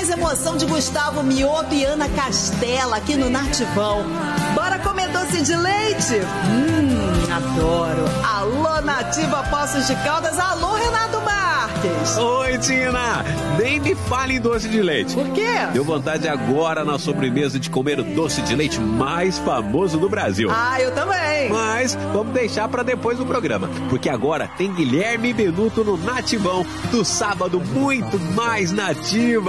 mais emoção de Gustavo Mioto e Ana Castela aqui no Nativão. Bora comer doce de leite? Adoro. Alô, Nativa Poços de Caldas. Alô, Renato Marques. Oi, Tina. Nem me fale em doce de leite. Por quê? Deu vontade agora na sobremesa de comer o doce de leite mais famoso do Brasil. Ah, eu também. Mas vamos deixar para depois do programa, porque agora tem Guilherme Benuto no Nativão, do sábado muito mais nativa.